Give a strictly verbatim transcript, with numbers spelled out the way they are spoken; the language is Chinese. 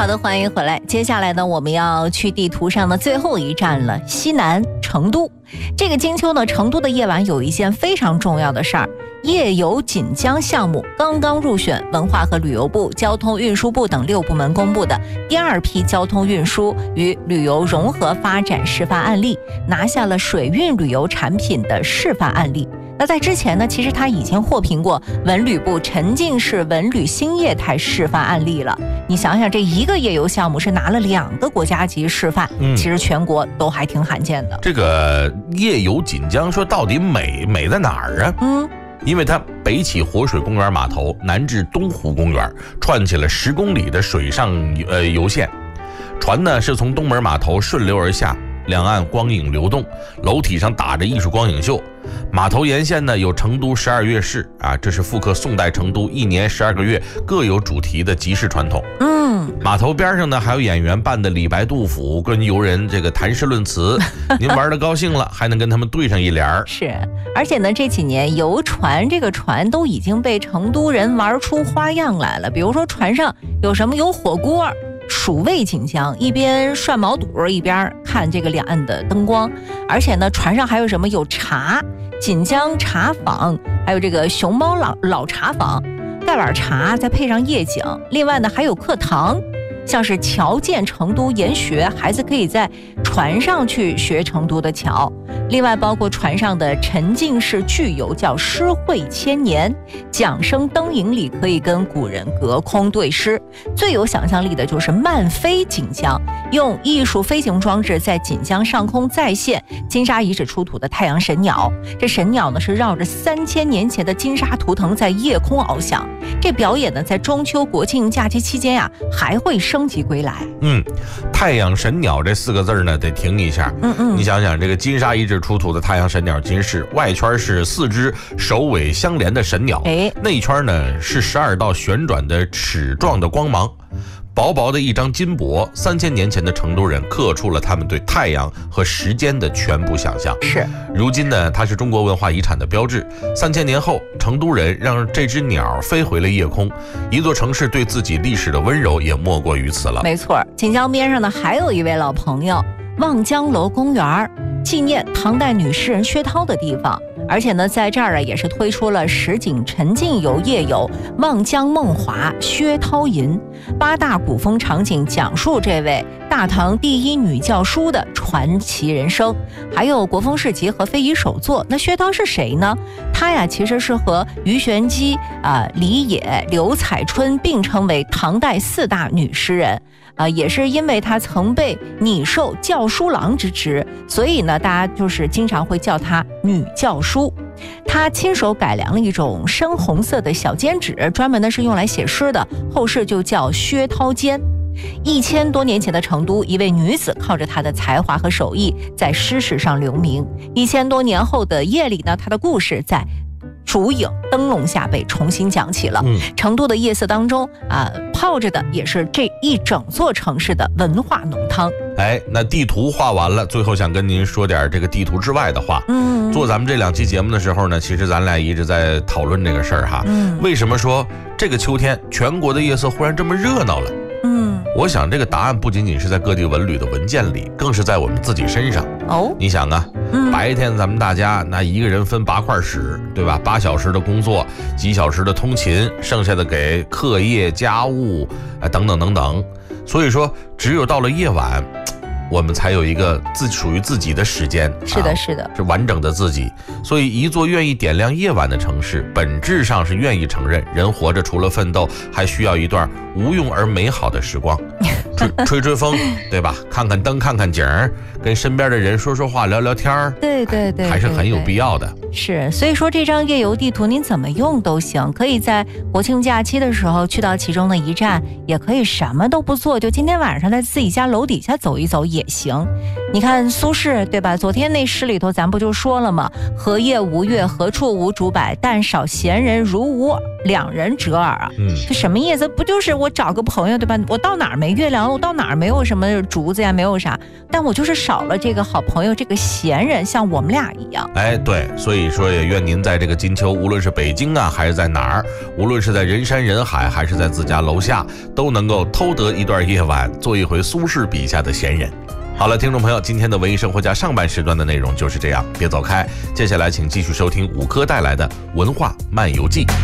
好的，欢迎回来。接下来呢，我们要去地图上的最后一站了，西南成都。这个金秋呢，成都的夜晚有一件非常重要的事儿，夜游锦江项目刚刚入选文化和旅游部、交通运输部等六部门公布的第二批交通运输与旅游融合发展示范案例，拿下了水运旅游产品的示范案例。那在之前呢，其实他已经获评过文旅部沉浸式文旅新业态示范案例了。你想想，这一个夜游项目是拿了两个国家级示范，嗯、其实全国都还挺罕见的。 这个夜游锦江说到底美美在哪儿啊？嗯，因为它北起活水公园码头，南至东湖公园，串起了十公里的水上呃游线。船呢是从东门码头顺流而下，两岸光影流动，楼体上打着艺术光影秀。码头沿线呢有成都十二月市啊，这是复刻宋代成都一年十二个月各有主题的集市传统。嗯，码头边上呢还有演员办的李白杜甫，跟游人这个谈诗论词，您玩的高兴了，还能跟他们对上一联。 是，而且呢这几年游船这个船都已经被成都人玩出花样来了，比如说船上有什么，有火锅。蜀味锦江，一边涮毛肚一边看这个两岸的灯光，而且呢船上还有什么，有茶，锦江茶坊，还有这个熊猫老老茶坊，盖碗茶再配上夜景。另外呢还有课堂，像是侨建成都研学，孩子可以在船上去学成都的侨。另外包括船上的沉浸式剧游，叫诗会千年，桨声灯影里可以跟古人隔空对诗。最有想象力的就是慢飞锦江，用艺术飞行装置在锦江上空再现金沙遗址出土的太阳神鸟。这神鸟呢是绕着三千年前的金沙图腾在夜空翱翔。这表演呢在中秋国庆假期期间呀、啊、还会升级归来。 嗯，太阳神鸟这四个字呢得停一下。嗯嗯，你想想这个金沙遗址出土的太阳神鸟金饰，外圈是四只首尾相连的神鸟，哎，内圈呢是十二道旋转的齿状的光芒。薄薄的一张金箔，三千年前的成都人刻出了他们对太阳和时间的全部想象。 是， 如今呢，它是中国文化遗产的标志。三千年后，成都人让这只鸟飞回了夜空，一座城市对自己历史的温柔也莫过于此了。 没错，锦江边上呢还有一位老朋友，望江楼公园，纪念唐代女诗人薛涛的地方。而且呢，在这儿啊也是推出了实景沉浸游夜游望江梦华薛涛吟，八大古风场景讲述这位大唐第一女教书的传奇人生，还有国风市集和非遗手作。那薛涛是谁呢？她呀其实是和鱼玄机、啊、呃、李野、刘彩春并称为唐代四大女诗人。啊、呃，也是因为她曾被拟授教书郎之职，所以呢，大家就是经常会叫她女教书。她亲手改良了一种深红色的小笺纸，专门呢是用来写诗的，后世就叫薛涛笺。一千多年前的成都，一位女子靠着她的才华和手艺，在诗史上留名。一千多年后的夜里呢，她的故事在烛影灯笼下被重新讲起了。嗯、成都的夜色当中啊、呃，泡着的也是这一整座城市的文化浓汤。 哎，那地图画完了，最后想跟您说点这个地图之外的话。嗯，做咱们这两期节目的时候呢，其实咱俩一直在讨论这个事儿哈。嗯，为什么说这个秋天全国的夜色忽然这么热闹了？嗯，我想这个答案不仅仅是在各地文旅的文件里，更是在我们自己身上。哦，你想啊，嗯、白天咱们大家那一个人分八块使，对吧？八小时的工作，几小时的通勤，剩下的给课业、家务，呃，等等等等。所以说，只有到了夜晚，我们才有一个自属于自己的时间。 是的，是的， 啊，是完整的自己。所以，一座愿意点亮夜晚的城市，本质上是愿意承认，人活着除了奋斗，还需要一段无用而美好的时光。吹吹吹风，对吧？看看灯，看看景儿，跟身边的人说说话，聊聊天儿， 对对 对, 对， 还是很有必要的。 是，所以说这张夜游地图您怎么用都行，可以在国庆假期的时候去到其中的一站，也可以什么都不做，就今天晚上在自己家楼底下走一走也行。你看苏轼，对吧？昨天那诗里头咱不就说了吗？何夜无月，何处无竹柏，但少闲人如吾两人折耳啊。嗯，这什么意思？不就是我找个朋友，对吧？我到哪儿没月亮，我到哪儿没有什么竹子呀，没有啥，但我就是少了这个好朋友，这个闲人，像我们俩一样。 哎，对，所以以说也愿您在这个金秋，无论是北京啊还是在哪儿，无论是在人山人海还是在自家楼下，都能够偷得一段夜晚，做一回苏轼笔下的闲人。好了，听众朋友，今天的文艺生活家上半时段的内容就是这样，别走开，接下来请继续收听五科带来的文化漫游记。